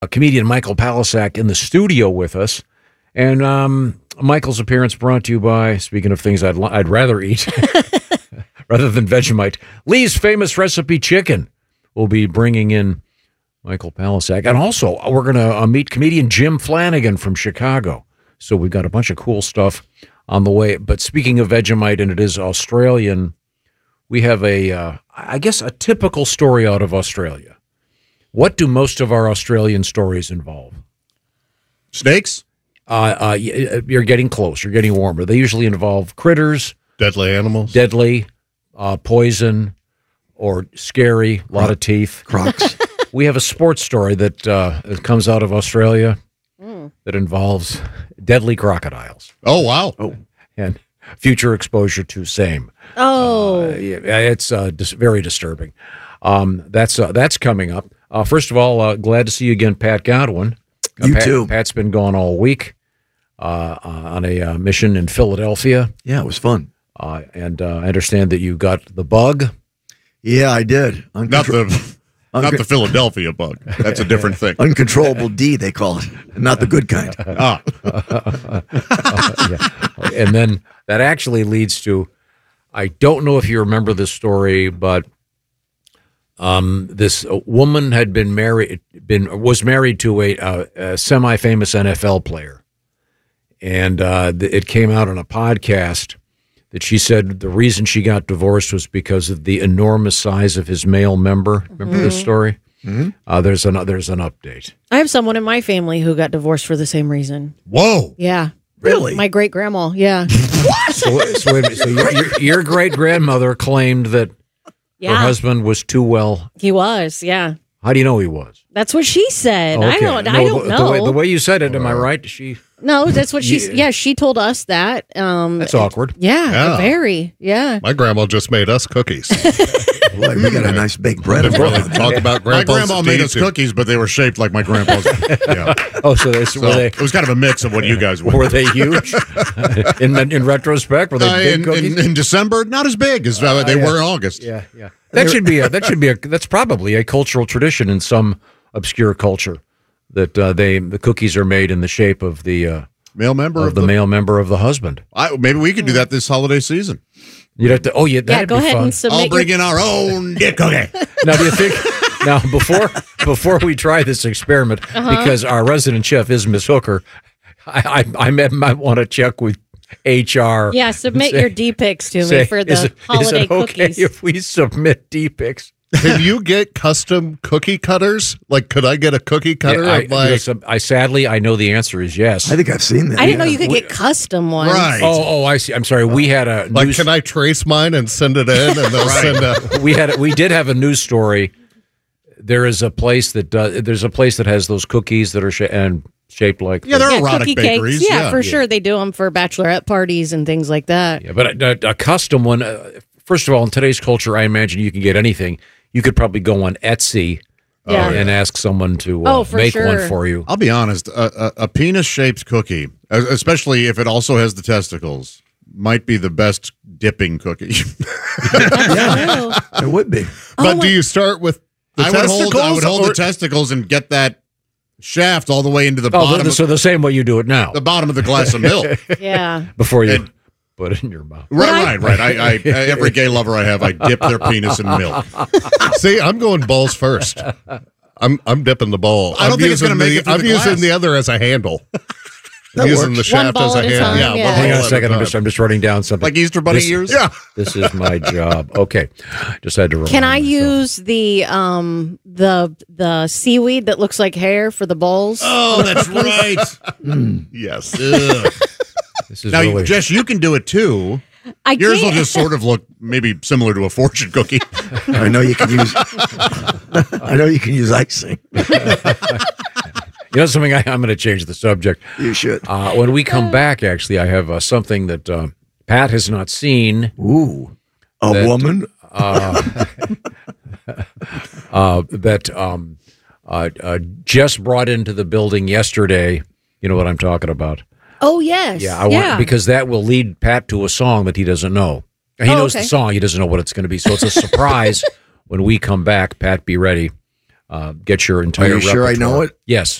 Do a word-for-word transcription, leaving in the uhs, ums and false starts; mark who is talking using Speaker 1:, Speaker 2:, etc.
Speaker 1: uh, comedian Michael Palisak in the studio with us. And um, Michael's appearance brought to you by, speaking of things I'd, I'd rather eat, rather than Vegemite, Lee's Famous Recipe Chicken will be bringing in Michael Palisak. And also, we're going to uh, meet comedian Jim Flanagan from Chicago. So we've got a bunch of cool stuff on the way. But speaking of Vegemite, and it is Australian, we have a, uh, I guess, a typical story out of Australia. What do most of our Australian stories involve?
Speaker 2: Snakes?
Speaker 1: Uh, uh, you're getting close. You're getting warmer. They usually involve critters.
Speaker 2: Deadly animals.
Speaker 1: Deadly, uh, poison, or scary, a lot of teeth.
Speaker 3: Crocs.
Speaker 1: We have a sports story that, uh, that comes out of Australia mm. that involves deadly crocodiles.
Speaker 2: Oh, wow.
Speaker 1: Oh. And future exposure to same.
Speaker 4: Oh.
Speaker 1: Uh, yeah, it's uh, dis- very disturbing. Um, that's uh, that's coming up. Uh, first of all, uh, glad to see you again, Pat Godwin. Uh,
Speaker 3: You
Speaker 1: Pat,
Speaker 3: too.
Speaker 1: Pat's been gone all week uh, uh, on a uh, mission in Philadelphia.
Speaker 3: Yeah, it was fun.
Speaker 1: Uh, and uh, I understand that you got the bug.
Speaker 3: Yeah, I did.
Speaker 2: Not the not the Philadelphia bug. That's a different thing.
Speaker 3: Uncontrollable D, they call it. Not the good kind.
Speaker 2: Ah.
Speaker 1: uh, yeah. And then that actually leads to, I don't know if you remember this story, but um, this woman had been married, been was married to a, uh, a semi-famous N F L player, and uh, it came out on a podcast that she said the reason she got divorced was because of the enormous size of his male member. Remember mm-hmm. this story? Mm-hmm. Uh, there's an there's an update.
Speaker 4: I have someone in my family who got divorced for the same reason.
Speaker 2: Whoa!
Speaker 4: Yeah,
Speaker 3: really?
Speaker 4: My great grandma. Yeah.
Speaker 1: What? So, so, wait a minute, so your, your, your great grandmother claimed that
Speaker 4: yeah.
Speaker 1: her husband was too well.
Speaker 4: He was. Yeah.
Speaker 1: How do you know he was?
Speaker 4: That's what she said.
Speaker 1: Okay.
Speaker 4: I don't.
Speaker 1: No,
Speaker 4: I don't
Speaker 1: the,
Speaker 4: know.
Speaker 1: The way, the way you said it, am I right? She.
Speaker 4: No, that's what she.
Speaker 1: Yeah.
Speaker 4: Yeah, she told us that. Um,
Speaker 1: that's awkward.
Speaker 4: Yeah,
Speaker 2: Yeah.
Speaker 4: very. Yeah.
Speaker 2: My grandma just made us cookies.
Speaker 3: Boy, we got a nice baked bread.
Speaker 2: Really talk about
Speaker 5: My
Speaker 2: grandpa's
Speaker 5: grandma made us
Speaker 2: too.
Speaker 5: cookies, but they were shaped like my grandpa's. Yeah.
Speaker 1: Oh, so, they,
Speaker 5: So
Speaker 1: were they
Speaker 5: it was kind of a mix of what you guys were.
Speaker 1: were they huge? in in retrospect, were they
Speaker 5: Uh,
Speaker 1: big
Speaker 5: in,
Speaker 1: cookies?
Speaker 5: in, in December, not as big as uh, they
Speaker 1: yeah.
Speaker 5: were in August.
Speaker 1: Yeah, yeah. That should be a. That should be a. That's probably a cultural tradition in some obscure culture that uh, they the cookies are made in the shape of the uh,
Speaker 5: Male member
Speaker 1: of,
Speaker 5: of
Speaker 1: the,
Speaker 5: the
Speaker 1: male member of the husband.
Speaker 5: I, maybe we could do that this holiday season.
Speaker 1: You'd have to. Oh, yeah, that'd
Speaker 4: Yeah. Go
Speaker 1: be
Speaker 4: ahead
Speaker 1: fun.
Speaker 4: and submit.
Speaker 5: I'll bring
Speaker 4: your,
Speaker 5: in our own dick cookie.
Speaker 1: Now, do you think now before before we try this experiment,
Speaker 4: Uh-huh.
Speaker 1: because our resident chef is Miss Hooker, I I, I might, might want to check with H R.
Speaker 4: Yeah, submit
Speaker 1: Say-
Speaker 4: your D pics to
Speaker 1: say,
Speaker 4: me for the
Speaker 1: is it,
Speaker 4: holiday
Speaker 1: is it okay
Speaker 4: cookies.
Speaker 1: if we submit D pics?
Speaker 2: Can you get custom cookie cutters? Like, could I get a cookie cutter?
Speaker 1: I,
Speaker 2: of my...
Speaker 1: yes, I sadly I know the answer is yes.
Speaker 3: I think I've seen that.
Speaker 4: I didn't know
Speaker 3: yeah.
Speaker 4: you could get custom ones.
Speaker 5: Right.
Speaker 1: Oh, oh, I see. I'm sorry. We had a
Speaker 2: Like,
Speaker 1: news,
Speaker 2: can I trace mine and send it in, and they'll send a...
Speaker 1: we had a, we did have a news story. There is a place that does. There's a place that has those cookies that are sh- and shaped like.
Speaker 5: Yeah, they're
Speaker 4: Yeah,
Speaker 5: erotic
Speaker 4: cookie
Speaker 5: bakeries.
Speaker 4: cakes. Yeah,
Speaker 5: yeah.
Speaker 4: for sure. They do them for bachelorette parties and things like that.
Speaker 1: Yeah, but a, a custom one. Uh, first of all, in today's culture, I imagine you can get anything. You could probably go on Etsy
Speaker 4: Yeah.
Speaker 1: uh, and ask someone to uh,
Speaker 4: Oh, for
Speaker 1: make
Speaker 4: sure.
Speaker 1: one for you.
Speaker 5: I'll be honest, a, a, a penis-shaped cookie, uh, especially if it also has the testicles, might be the best dipping cookie.
Speaker 4: Oh.
Speaker 3: It would be.
Speaker 2: But
Speaker 4: Oh,
Speaker 2: do you start with the
Speaker 5: I would hold, I would hold
Speaker 2: or-
Speaker 5: the testicles and get that shaft all the way into the
Speaker 1: Oh,
Speaker 5: bottom,
Speaker 1: the,
Speaker 5: of,
Speaker 1: so the same way you do it now,
Speaker 5: the bottom of the glass of milk.
Speaker 4: Yeah.
Speaker 1: before you
Speaker 5: And-
Speaker 1: put it in your mouth.
Speaker 5: Right, right, right. I, I, every gay lover I have, I dip their penis in milk.
Speaker 2: See, I'm going balls first. I'm I'm dipping the ball.
Speaker 5: I don't
Speaker 2: I'm
Speaker 5: think it's
Speaker 2: using
Speaker 5: gonna make
Speaker 2: the-
Speaker 5: it through
Speaker 2: I'm
Speaker 5: the
Speaker 2: using
Speaker 5: glass.
Speaker 2: the other as a handle. I'm
Speaker 3: That
Speaker 2: using
Speaker 3: works.
Speaker 2: the shaft
Speaker 4: ball
Speaker 2: as a
Speaker 4: at a
Speaker 2: handle.
Speaker 4: time,
Speaker 2: yeah,
Speaker 4: yeah.
Speaker 2: one
Speaker 1: Hang on
Speaker 2: ball
Speaker 1: a
Speaker 2: at
Speaker 1: second. I'm
Speaker 2: time.
Speaker 1: just I'm just writing down something.
Speaker 5: Like Easter Bunny
Speaker 1: This-
Speaker 5: ears?
Speaker 2: Yeah.
Speaker 1: This is my job. Okay, just had to.
Speaker 4: Can
Speaker 1: remind
Speaker 4: I
Speaker 1: myself.
Speaker 4: use the um the the seaweed that looks like hair for the bowls?
Speaker 5: Oh, that's right.
Speaker 2: Yes.
Speaker 5: Ugh.
Speaker 1: This is
Speaker 5: Now,
Speaker 1: really.
Speaker 5: Jess, you can do it too.
Speaker 4: I
Speaker 5: Yours will
Speaker 4: can't.
Speaker 5: just sort of look maybe similar to a fortune cookie.
Speaker 3: I know you can use. I know you can use icing.
Speaker 1: You know something? I, I'm going to change the subject.
Speaker 3: You should.
Speaker 1: Uh, when we come back, actually, I have uh, something that uh, Pat has not seen.
Speaker 3: Ooh, a
Speaker 1: That-
Speaker 3: woman.
Speaker 1: Uh, uh, that um, uh, uh, just brought into the building yesterday. You know what I'm talking about?
Speaker 4: Oh yes.
Speaker 1: Yeah, I want because that will lead Pat to a song that he doesn't know. He
Speaker 4: Oh,
Speaker 1: knows
Speaker 4: okay.
Speaker 1: the song, he doesn't know what it's going to be. So it's a surprise when we come back. Pat, be ready. uh, get your entire
Speaker 3: Are you sure I
Speaker 1: repertoire.
Speaker 3: know it?
Speaker 1: Yes.